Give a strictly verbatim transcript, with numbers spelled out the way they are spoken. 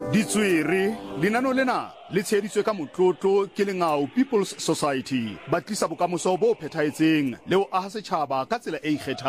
Ditswere linano lena le tsheditswe ka motlotlo ke Lengau People's Society ba tlisa bokamoso bo phethahetseng le ho aha setjhaba ka tsela e ikgethang.